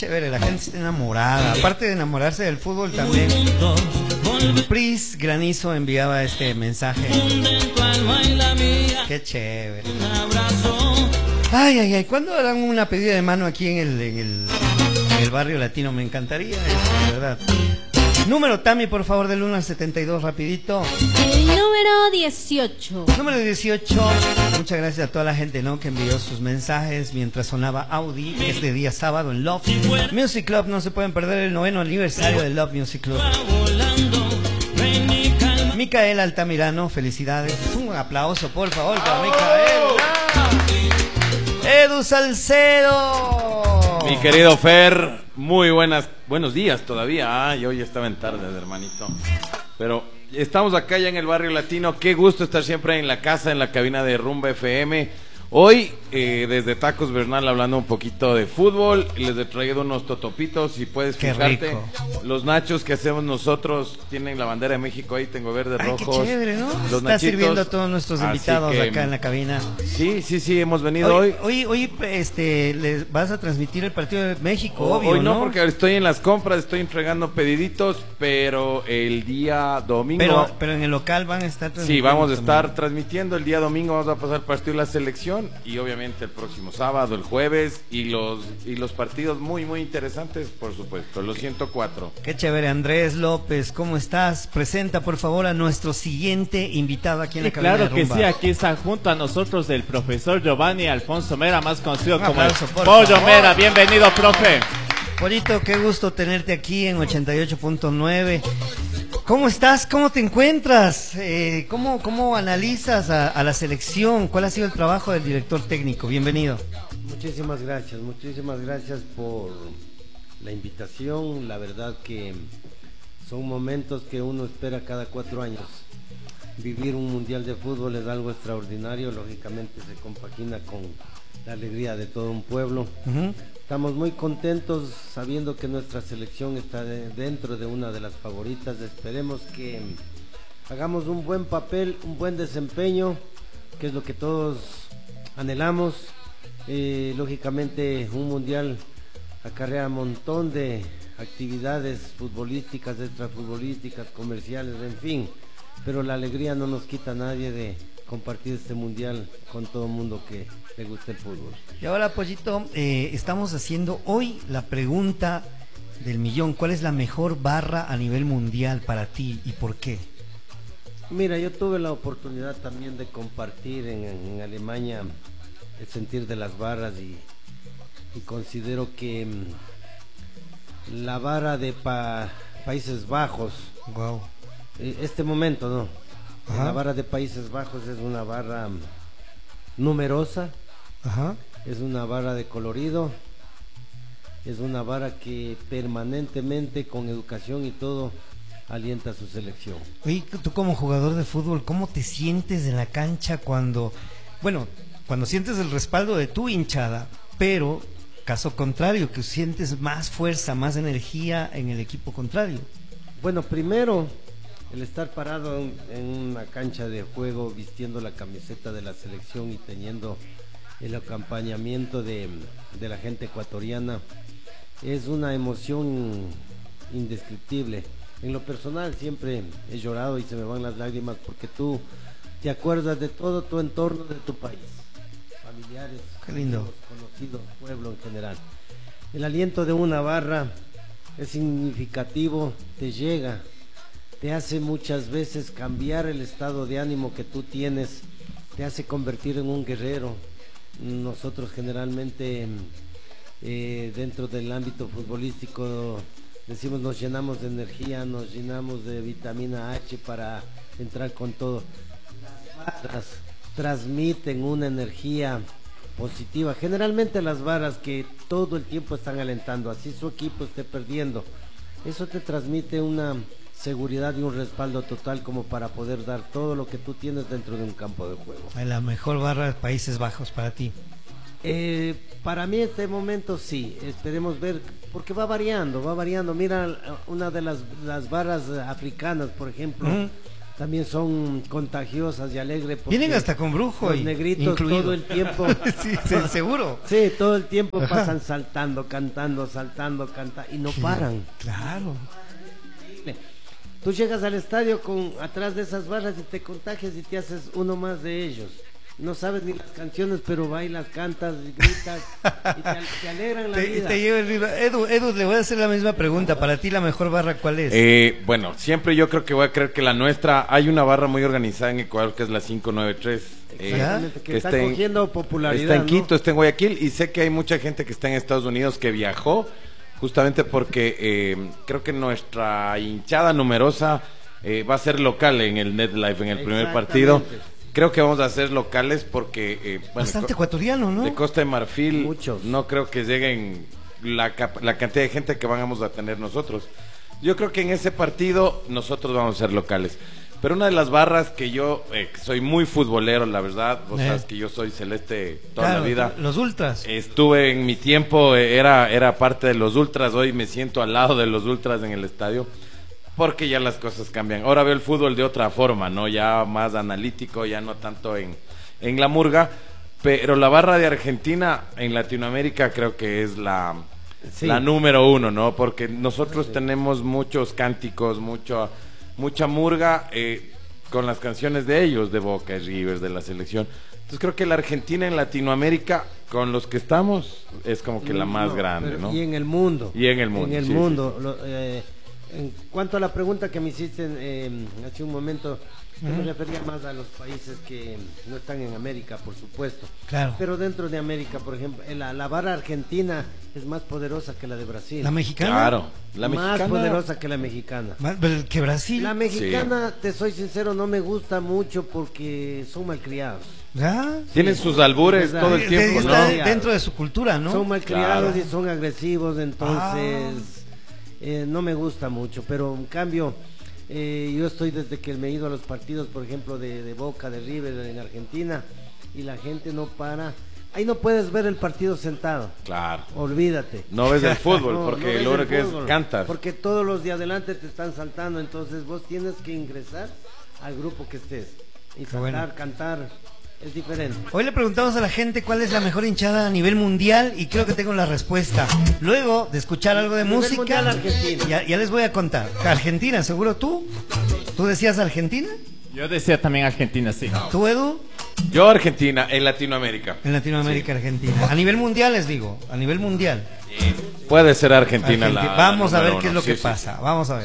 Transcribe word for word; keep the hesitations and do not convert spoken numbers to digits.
chévere, la gente está enamorada. Aparte de enamorarse del fútbol también. Pris Granizo enviaba este mensaje. Qué chévere. Ay, ay, ay, ¿cuándo harán una pedida de mano aquí en el, en el, en el barrio latino? Me encantaría eso, de verdad. Número, Tami, por favor, del uno al setenta y dos, rapidito. El número dieciocho. Número dieciocho. Muchas gracias a toda la gente, ¿no?, que envió sus mensajes mientras sonaba Audi este día sábado en Love Music Club. No se pueden perder el noveno aniversario del Love Music Club. Micael Altamirano, felicidades. Un aplauso, por favor, para Micael. Edu Salcedo. Mi querido Fer, muy buenas, buenos días todavía. Ah, yo ya estaba en tarde, hermanito. Pero estamos acá ya en el barrio latino. Qué gusto estar siempre en la casa, en la cabina de Rumba F M. Hoy, eh, desde Tacos Bernal, hablando un poquito de fútbol. Les he traído unos totopitos, si puedes Qué fijarte. rico. Los nachos que hacemos nosotros tienen la bandera de México ahí. Tengo verdes, Ay, rojos. qué chévere, ¿no? Los Está nachitos. sirviendo a todos nuestros Así invitados que, acá en la cabina. Sí, sí, sí, hemos venido hoy. Hoy, hoy, hoy este, les vas a transmitir el partido de México, obvio, Hoy no, ¿no? porque estoy en las compras, estoy entregando pediditos, pero el día domingo... Pero, pero en el local van a estar transmitiendo. Sí, vamos a estar también. transmitiendo. El día domingo vamos a pasar el partido de la selección y obviamente el próximo sábado, el jueves, y los y los partidos muy, muy interesantes, por supuesto, los ciento cuatro. Qué chévere. Andrés López, ¿cómo estás? Presenta, por favor, a nuestro siguiente invitado aquí en Sí, la cabina claro de que Rumba. sí, aquí está junto a nosotros el profesor Giovanni Alfonso Mera, más conocido Un como el aplauso, por Pollo favor. Mera. Bienvenido, profe. Pollito, qué gusto tenerte aquí en ochenta y ocho punto nueve. ¿Cómo estás? ¿Cómo te encuentras? Eh, ¿cómo, ¿Cómo analizas a, a la selección? ¿Cuál ha sido el trabajo del director técnico? Bienvenido. Muchísimas gracias, muchísimas gracias por la invitación. La verdad que son momentos que uno espera cada cuatro años. Vivir un mundial de fútbol es algo extraordinario, lógicamente se compagina con la alegría de todo un pueblo. Uh-huh. Estamos muy contentos sabiendo que nuestra selección está de, dentro de una de las favoritas. Esperemos que hagamos un buen papel, un buen desempeño, que es lo que todos anhelamos. Eh, lógicamente un mundial acarrea un montón de actividades futbolísticas, extrafutbolísticas, comerciales, en fin, pero la alegría no nos quita a nadie de compartir este mundial con todo el mundo que le gusta el fútbol. Y ahora, Pollito, eh, estamos haciendo hoy la pregunta del millón. ¿Cuál es la mejor barra a nivel mundial para ti y por qué? Mira, yo tuve la oportunidad también de compartir en, en Alemania el sentir de las barras y, y considero que mm, la barra de pa, Países Bajos, Wow. eh, este momento no, Ajá. la barra de Países Bajos es una barra mm, numerosa, Ajá. es una barra de colorido, es una barra que permanentemente con educación y todo alienta a su selección. Oye, tú como jugador de fútbol, ¿cómo te sientes en la cancha cuando, bueno, cuando sientes el respaldo de tu hinchada, pero caso contrario, que sientes más fuerza, más energía en el equipo contrario? Bueno, primero, el estar parado en, en una cancha de juego vistiendo la camiseta de la selección y teniendo el acompañamiento de, de la gente ecuatoriana es una emoción indescriptible. En lo personal siempre he llorado y se me van las lágrimas porque tú te acuerdas de todo tu entorno de tu país, familiares, Qué lindo. amigos, conocidos, pueblo en general. El aliento de una barra es significativo, te llega, te hace muchas veces cambiar el estado de ánimo que tú tienes, te hace convertir en un guerrero. Nosotros generalmente eh, dentro del ámbito futbolístico decimos nos llenamos de energía, nos llenamos de vitamina H para entrar con todo. Las barras transmiten una energía positiva, generalmente las barras que todo el tiempo están alentando, así su equipo esté perdiendo, eso te transmite una seguridad y un respaldo total como para poder dar todo lo que tú tienes dentro de un campo de juego. La mejor barra de Países Bajos para ti. Eh, para mí este momento sí, esperemos ver, porque va variando, va variando. Mira, una de las, las barras africanas, por ejemplo, Uh-huh. también son contagiosas y alegres. Vienen hasta con brujo los y negritos incluido. todo el tiempo. Sí, sí, seguro. Sí, todo el tiempo Ajá. pasan saltando, cantando, saltando, cantando y no paran. Claro. Tú llegas al estadio con atrás de esas barras y te contagias y te haces uno más de ellos. No sabes ni las canciones, pero bailas, cantas, gritas y te, te alegran la Te, vida. te lleva el ritmo. Edu, Edu, le voy a hacer la misma pregunta. Para ti, la mejor barra, ¿cuál es? Eh, bueno, siempre yo creo que voy a creer que la nuestra, hay una barra muy organizada en Ecuador que es la cinco nueve tres. eh, Exactamente, que, que está, está en- cogiendo popularidad. Está en ¿no? Quito, está en Guayaquil y sé que hay mucha gente que está en Estados Unidos que viajó justamente porque eh, creo que nuestra hinchada numerosa eh, va a ser local en el NetLife en el primer partido. Exactamente. Creo que vamos a hacer locales porque eh, bueno, Bastante co- ecuatoriano, ¿no? de Costa de Marfil Muchos. no creo que lleguen la, cap- la cantidad de gente que vamos a tener nosotros. Yo creo que en ese partido nosotros vamos a ser locales. Pero una de las barras que yo eh, que soy muy futbolero, la verdad, vos Eh. sabes que yo soy celeste toda Claro, la vida. Los ultras. Estuve en mi tiempo, eh, era, era parte de los ultras, hoy me siento al lado de los ultras en el estadio, porque ya las cosas cambian. Ahora veo el fútbol de otra forma, ¿no? Ya más analítico, ya no tanto en, en la murga, pero la barra de Argentina en Latinoamérica creo que es la, Sí. la número uno, ¿no? Porque nosotros tenemos muchos cánticos, mucho, mucha murga eh, con las canciones de ellos, de Boca, Rivers, de la selección. Entonces creo que la Argentina en Latinoamérica, con los que estamos, es como que la más No, grande, pero- ¿no? Y en el mundo. Y en el mundo, En el sí, mundo. Lo- eh, en cuanto a la pregunta que me hiciste eh, hace un momento, yo me refería más a los países que no están en América, por supuesto. Claro. Pero dentro de América, por ejemplo, la, la barra argentina es más poderosa que la de Brasil. La mexicana. Claro, la más mexicana. poderosa que la mexicana. Más- pero que Brasil. La mexicana, te soy sincero, no me gusta mucho porque son malcriados. ¿Ah? Tienen sus albures verdad. todo el Sí, tiempo, Está ¿no? dentro de su cultura, ¿no? Son malcriados Claro. y son agresivos, entonces eh, no me gusta mucho. Pero en cambio, eh, yo estoy desde que me he ido a los partidos, por ejemplo, de, de Boca, de River en Argentina, y la gente no para. Ahí no puedes ver el partido sentado. Claro. Olvídate. No ves el fútbol, No, porque no ves lo único el que es fútbol, cantar. Porque todos los de adelante te están saltando, entonces vos tienes que ingresar al grupo que estés. Y saltar, bueno. cantar, es diferente. Hoy le preguntamos a la gente cuál es la mejor hinchada a nivel mundial y creo que tengo la respuesta. Luego de escuchar algo de A nivel música, mundial, Argentina. ya, ya les voy a contar. Argentina, ¿seguro tú? ¿Tú decías Argentina? Yo decía también Argentina, sí. ¿Tú, Edu? Yo Argentina, en Latinoamérica. En Latinoamérica, Argentina. A nivel mundial les digo, a nivel mundial. Puede ser Argentina, Argentina. la Vamos la a ver número qué es uno, lo que sí, sí. pasa. Vamos a ver.